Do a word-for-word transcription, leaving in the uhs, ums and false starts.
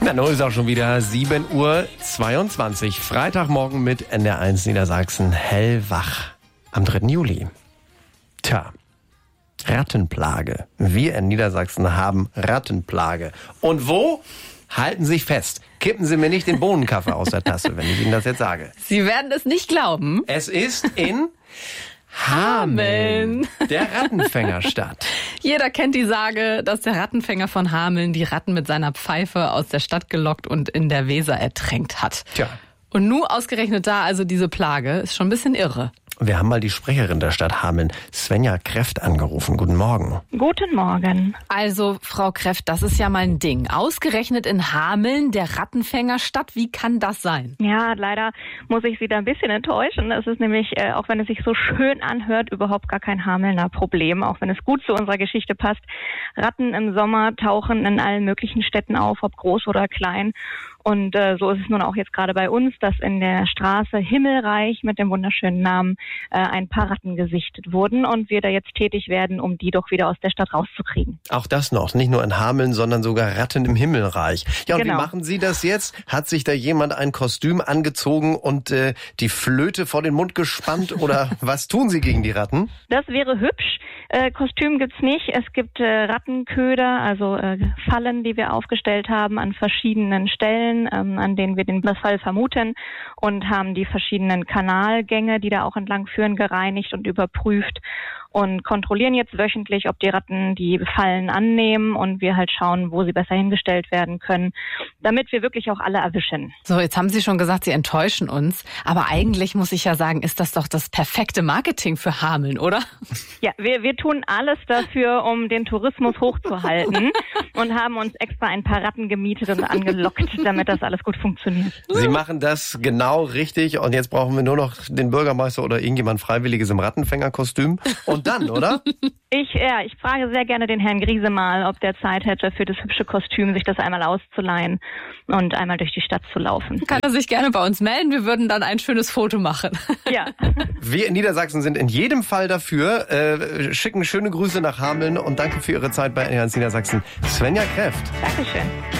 Na, nun ist auch schon wieder sieben Uhr zweiundzwanzig. Freitagmorgen mit N D R eins Niedersachsen hellwach am dritten Juli. Tja, Rattenplage. Wir in Niedersachsen haben Rattenplage. Und wo? Halten Sie sich fest. Kippen Sie mir nicht den Bohnenkaffee aus der Tasse, wenn ich Ihnen das jetzt sage. Sie werden es nicht glauben. Es ist in Hameln, der Rattenfängerstadt. Jeder kennt die Sage, dass der Rattenfänger von Hameln die Ratten mit seiner Pfeife aus der Stadt gelockt und in der Weser ertränkt hat. Tja. Und nun ausgerechnet da also diese Plage, ist schon ein bisschen irre. Wir haben mal die Sprecherin der Stadt Hameln, Svenja Kreft, angerufen. Guten Morgen. Guten Morgen. Also, Frau Kreft, das ist ja mal ein Ding. Ausgerechnet in Hameln, der Rattenfängerstadt, wie kann das sein? Ja, leider muss ich Sie da ein bisschen enttäuschen. Es ist nämlich, äh, auch wenn es sich so schön anhört, überhaupt gar kein Hamelner Problem, auch wenn es gut zu unserer Geschichte passt. Ratten im Sommer tauchen in allen möglichen Städten auf, ob groß oder klein. Und äh, so ist es nun auch jetzt gerade bei uns, dass in der Straße Himmelreich mit dem wunderschönen Namen äh, ein paar Ratten gesichtet wurden und wir da jetzt tätig werden, um die doch wieder aus der Stadt rauszukriegen. Auch das noch, nicht nur in Hameln, sondern sogar Ratten im Himmelreich. Ja, und genau. Wie machen Sie das jetzt? Hat sich da jemand ein Kostüm angezogen und äh, die Flöte vor den Mund gespannt oder was tun Sie gegen die Ratten? Das wäre hübsch. Äh, Kostüm gibt's nicht. Es gibt äh, Rattenköder, also äh, Fallen, die wir aufgestellt haben an verschiedenen Stellen, ähm, an denen wir den Fall vermuten und haben die verschiedenen Kanalgänge, die da auch entlang führen, gereinigt und überprüft und kontrollieren jetzt wöchentlich, ob die Ratten die Fallen annehmen und wir halt schauen, wo sie besser hingestellt werden können, damit wir wirklich auch alle erwischen. So, jetzt haben Sie schon gesagt, Sie enttäuschen uns. Aber eigentlich muss ich ja sagen, ist das doch das perfekte Marketing für Hameln, oder? Ja, wir, wir tun alles dafür, um den Tourismus hochzuhalten und haben uns extra ein paar Ratten gemietet und angelockt, damit das alles gut funktioniert. Sie machen das genau richtig und jetzt brauchen wir nur noch den Bürgermeister oder irgendjemand Freiwilliges im Rattenfängerkostüm und dann, oder? Ich, ja, ich frage sehr gerne den Herrn Griese mal, ob der Zeit hätte, für das hübsche Kostüm sich das einmal auszuleihen und einmal durch die Stadt zu laufen. Kann er sich gerne bei uns melden, wir würden dann ein schönes Foto machen. Ja. Wir in Niedersachsen sind in jedem Fall dafür, äh, schicken schöne Grüße nach Hameln und danke für Ihre Zeit bei N D R eins Niedersachsen. Svenja Kreft. Dankeschön.